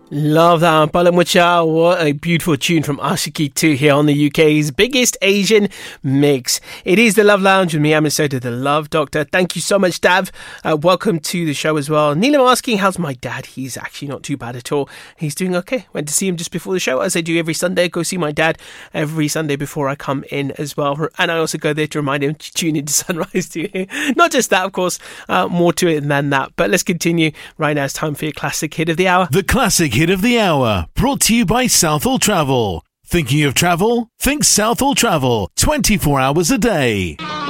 Love that. Palamucha, what a beautiful tune from Ashiki 2 here on the UK's biggest Asian mix. It is the Love Lounge with me, I'm Soda, the Love Doctor. Thank you so much, Dav. Welcome to the show as well. Neelam asking, how's my dad? He's actually not too bad at all. He's doing okay. Went to see him just before the show, as I do every Sunday. Go see my dad every Sunday before I come in as well. And I also go there to remind him to tune into Sunrise too. Not just that, of course, more to it than that. But let's continue. Right now it's time for your classic hit of the hour. The classic hit of the hour, brought to you by Southall Travel. Thinking of travel? Think Southall Travel, 24 hours a day.